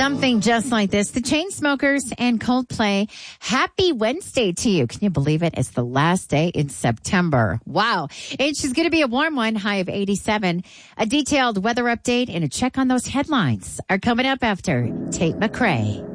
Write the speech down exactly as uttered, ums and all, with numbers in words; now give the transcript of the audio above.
Something just like this. The Chainsmokers and Coldplay. Happy Wednesday to you. Can you believe it? It's the last day in September. Wow. It's just going to be a warm one, high of eighty-seven. A detailed weather update and a check on those headlines are coming up after Tate McRae.